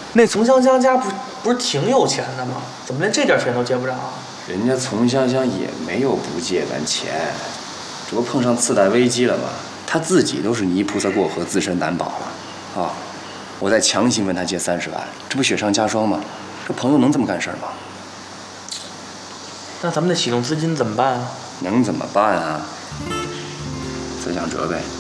那丛香香家不是挺有钱的吗？怎么连这点钱都借不着啊？ 人家丛香香也没有不借咱钱，这不碰上次贷危机了吗？他自己都是泥菩萨过河，自身难保了，啊！我再强行问他借30万，这不雪上加霜吗？这朋友能这么干事吗？ 那咱们的启动资金怎么办啊？ 能怎么办啊？自想辙呗。